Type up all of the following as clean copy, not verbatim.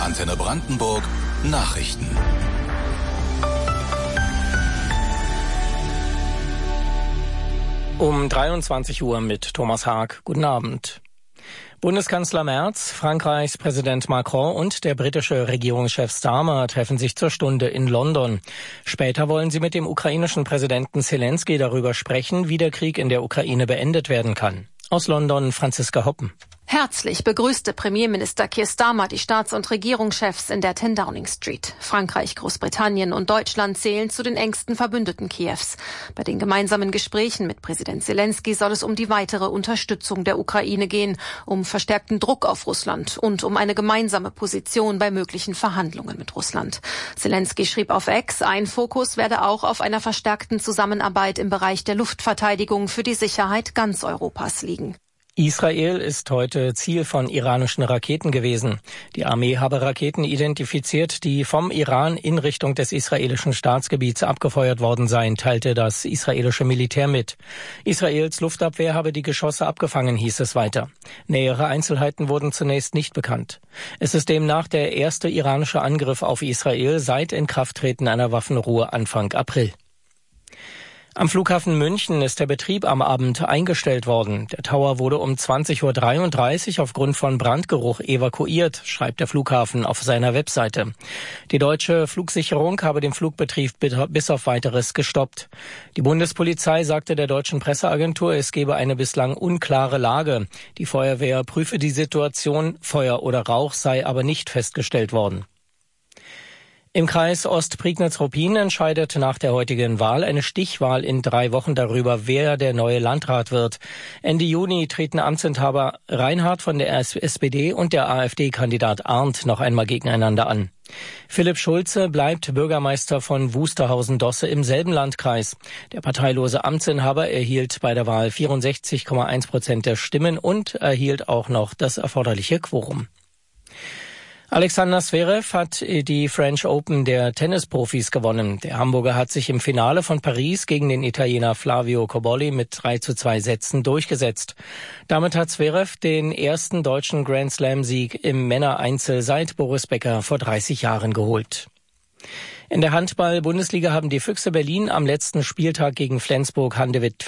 Antenne Brandenburg Nachrichten. Um 23 Uhr mit Thomas Haag. Guten Abend. Bundeskanzler Merz, Frankreichs Präsident Macron und der britische Regierungschef Starmer treffen sich zur Stunde in London. Später wollen sie mit dem ukrainischen Präsidenten Zelensky darüber sprechen, wie der Krieg in der Ukraine beendet werden kann. Aus London Franziska Hoppen. Herzlich begrüßte Premierminister Keir Starmer die Staats- und Regierungschefs in der 10 Downing Street. Frankreich, Großbritannien und Deutschland zählen zu den engsten Verbündeten Kiews. Bei den gemeinsamen Gesprächen mit Präsident Zelensky soll es um die weitere Unterstützung der Ukraine gehen, um verstärkten Druck auf Russland und um eine gemeinsame Position bei möglichen Verhandlungen mit Russland. Zelensky schrieb auf X, ein Fokus werde auch auf einer verstärkten Zusammenarbeit im Bereich der Luftverteidigung für die Sicherheit ganz Europas liegen. Israel ist heute Ziel von iranischen Raketen gewesen. Die Armee habe Raketen identifiziert, die vom Iran in Richtung des israelischen Staatsgebiets abgefeuert worden seien, teilte das israelische Militär mit. Israels Luftabwehr habe die Geschosse abgefangen, hieß es weiter. Nähere Einzelheiten wurden zunächst nicht bekannt. Es ist demnach der erste iranische Angriff auf Israel seit Inkrafttreten einer Waffenruhe Anfang April. Am Flughafen München ist der Betrieb am Abend eingestellt worden. Der Tower wurde um 20.33 Uhr aufgrund von Brandgeruch evakuiert, schreibt der Flughafen auf seiner Webseite. Die deutsche Flugsicherung habe den Flugbetrieb bis auf Weiteres gestoppt. Die Bundespolizei sagte der deutschen Presseagentur, es gebe eine bislang unklare Lage. Die Feuerwehr prüfe die Situation, Feuer oder Rauch sei aber nicht festgestellt worden. Im Kreis Ostprignitz-Ruppin entscheidet nach der heutigen Wahl eine Stichwahl in 3 Wochen darüber, wer der neue Landrat wird. Ende Juni treten Amtsinhaber Reinhardt von der SPD und der AfD-Kandidat Arndt noch einmal gegeneinander an. Philipp Schulze bleibt Bürgermeister von Wusterhausen-Dosse im selben Landkreis. Der parteilose Amtsinhaber erhielt bei der Wahl 64,1% der Stimmen und erhielt auch noch das erforderliche Quorum. Alexander Zverev hat die French Open der Tennisprofis gewonnen. Der Hamburger hat sich im Finale von Paris gegen den Italiener Flavio Cobolli mit 3:2 Sätzen durchgesetzt. Damit hat Zverev den ersten deutschen Grand Slam-Sieg im Männereinzel seit Boris Becker vor 30 Jahren geholt. In der Handball-Bundesliga haben die Füchse Berlin am letzten Spieltag gegen Flensburg-Handewitt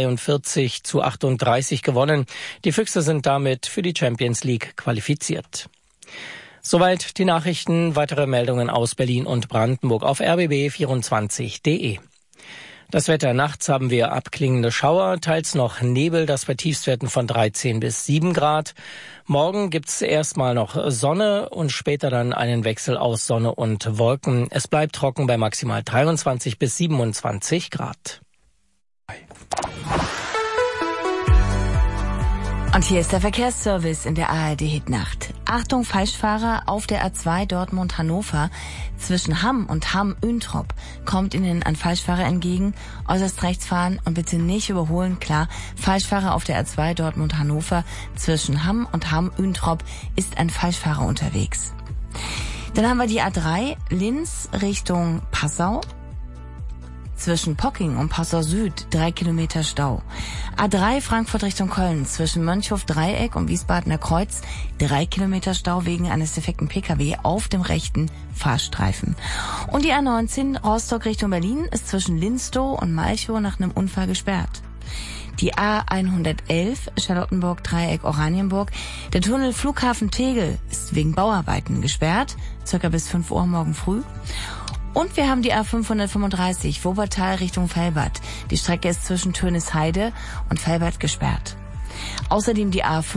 43:38 gewonnen. Die Füchse sind damit für die Champions League qualifiziert. Soweit die Nachrichten. Weitere Meldungen aus Berlin und Brandenburg auf rbb24.de. Das Wetter: Nachts haben wir abklingende Schauer, teils noch Nebel, das bei Tiefstwerten von 13 bis 7 Grad. Morgen gibt's erstmal noch Sonne und später dann einen Wechsel aus Sonne und Wolken. Es bleibt trocken bei maximal 23 bis 27 Grad. Und hier ist der Verkehrsservice in der ARD-Hitnacht. Achtung, Falschfahrer auf der A2 Dortmund-Hannover. Zwischen Hamm und Hamm-Üntrop kommt Ihnen ein Falschfahrer entgegen. Äußerst rechts fahren und bitte nicht überholen. Klar, Falschfahrer auf der A2 Dortmund-Hannover. Zwischen Hamm und Hamm-Üntrop ist ein Falschfahrer unterwegs. Dann haben wir die A3 Linz Richtung Passau. Zwischen Pocking und Passau Süd 3 Kilometer Stau. A3 Frankfurt Richtung Köln zwischen Mönchhof-Dreieck und Wiesbadener Kreuz 3 Kilometer Stau wegen eines defekten Pkw auf dem rechten Fahrstreifen. Und die A19 Rostock Richtung Berlin ist zwischen Linstow und Malchow nach einem Unfall gesperrt. Die A111 Charlottenburg-Dreieck Oranienburg. Der Tunnel Flughafen Tegel ist wegen Bauarbeiten gesperrt, circa bis 5 Uhr morgen früh. Und wir haben die A535 Wuppertal Richtung Velbert. Die Strecke ist zwischen Tönisheide und Velbert gesperrt. Außerdem die A5